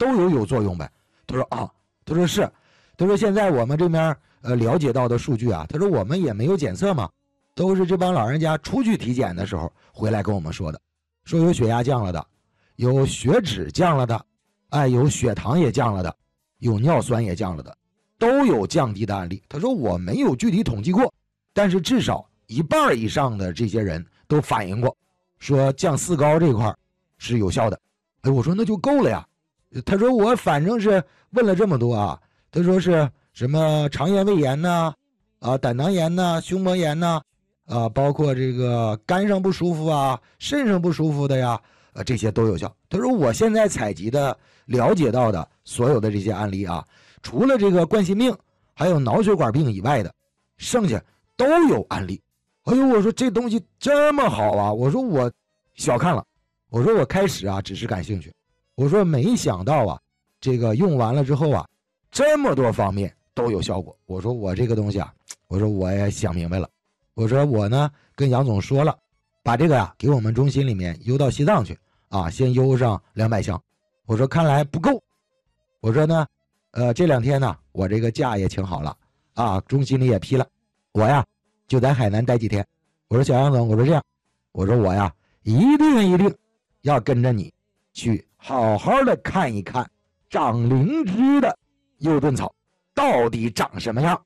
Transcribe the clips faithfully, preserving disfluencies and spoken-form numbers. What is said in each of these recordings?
都有有作用呗。他说啊，他说是，他说现在我们这边呃了解到的数据啊，他说我们也没有检测嘛，都是这帮老人家出去体检的时候回来跟我们说的，说有血压降了的，有血脂降了的，哎，有血糖也降了的，有尿酸也降了的，都有降低的案例。他说我没有具体统计过，但是至少一半以上的这些人都反映过，说降四高这块是有效的。哎，我说那就够了呀。他说我反正是问了这么多啊，他说是什么肠炎胃炎呐，啊胆囊炎呐，胸膜炎呐，啊包括这个肝上不舒服啊，肾上不舒服的呀，啊这些都有效。他说我现在采集的了解到的所有的这些案例啊，除了这个冠心病还有脑血管病以外的，剩下都有案例。哎呦，我说这东西这么好啊，我说我小看了，我说我开始啊只是感兴趣，我说没想到啊这个用完了之后啊这么多方面都有效果。我说我这个东西啊，我说我也想明白了，我说我呢跟杨总说了，把这个呀、啊、给我们中心里面邮到西藏去啊，先邮上两百箱。我说看来不够，我说呢呃这两天呢我这个假也请好了啊，中心里也批了，我呀就在海南待几天。我说小杨总，我说这样，我说我呀一定一定要跟着你去好好的看一看长灵芝的幽顿草到底长什么样。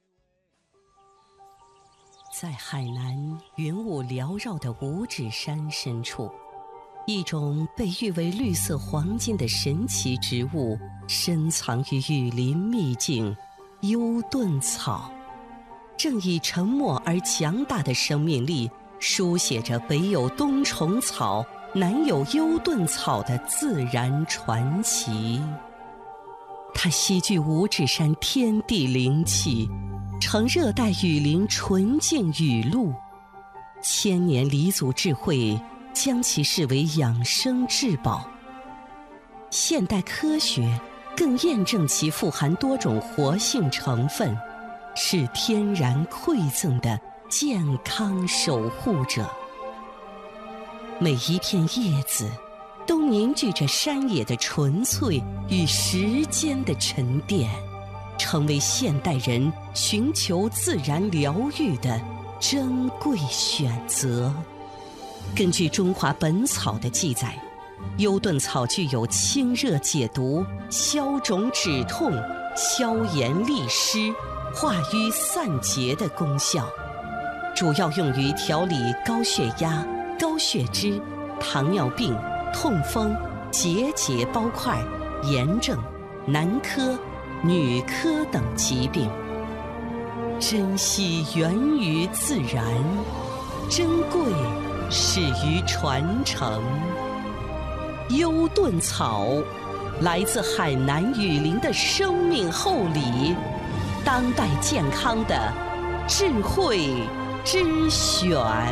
在海南云雾缭绕的五指山深处，一种被誉为绿色黄金的神奇植物深藏于雨林秘境幽顿草，正以沉默而强大的生命力书写着北有冬虫草，南有幽顿草的自然传奇。它吸聚五指山天地灵气，呈热带雨林纯净雨露，千年黎祖智慧将其视为养生至宝。现代科学更验证其富含多种活性成分，是天然馈赠的健康守护者。每一片叶子都凝聚着山野的纯粹与时间的沉淀，成为现代人寻求自然疗愈的珍贵选择。根据《中华本草》的记载，幽顿草具有清热解毒、消肿止痛、消炎利湿、化瘀散结的功效，主要用于调理高血压、高血脂、糖尿病、痛风、结节包块、炎症、男科、女科等疾病。珍惜源于自然，珍贵始于传承。幽顿草来自海南雨林的生命厚礼，当代健康的智慧之选。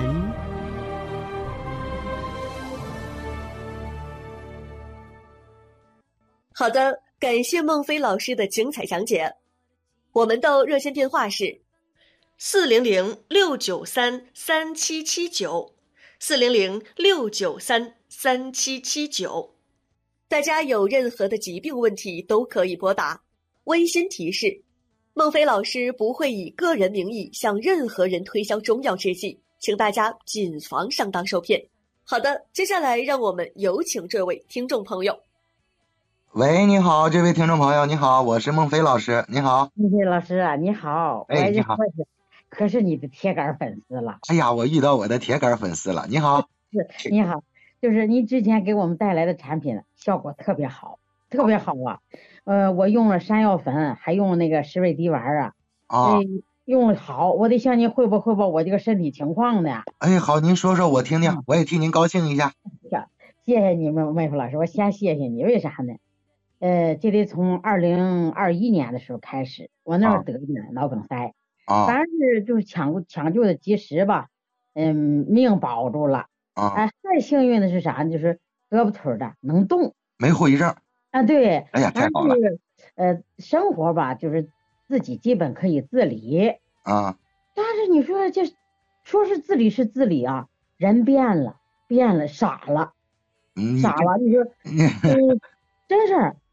好的，感谢孟非老师的精彩讲解。我们的热线电话是四零零六九三三七七九，四零零六九三三七七九。大家有任何的疾病问题都可以拨打。温馨提示：孟非老师不会以个人名义向任何人推销中药制剂，请大家谨防上当受骗。好的，接下来让我们有请这位听众朋友。 喂，你好，这位听众朋友，你好，我是孟非老师，你好。 孟非老师啊，你好， 哎，你好， 可是可是你的铁杆粉丝了。 哎呀，我遇到我的铁杆粉丝了，你好。 是，你好，就是你之前给我们带来的产品效果特别好，特别好啊。呃，我用了山药粉，还用那个石韦滴丸啊， 啊、 呃，用了好，我得向您汇报汇报我这个身体情况呢。 哎，好，您说说我听听，嗯、我也替您高兴一下。 谢谢你们，孟非老师，我先谢谢你，为啥呢？呃，这得从二零二一年的时候开始，我那儿得的脑梗塞， 啊， 反正是就是抢抢救的及时吧，嗯，命保住了。 啊， 哎，太幸运的是啥呢？就是胳膊腿的能动， 没后遗症。 啊，对， 哎呀，太好了。 呃，生活吧，就是自己基本可以自理啊。 但是你说这说是自理是自理啊，人变了，变了，傻了， 嗯、 傻了。你说，嗯，真是。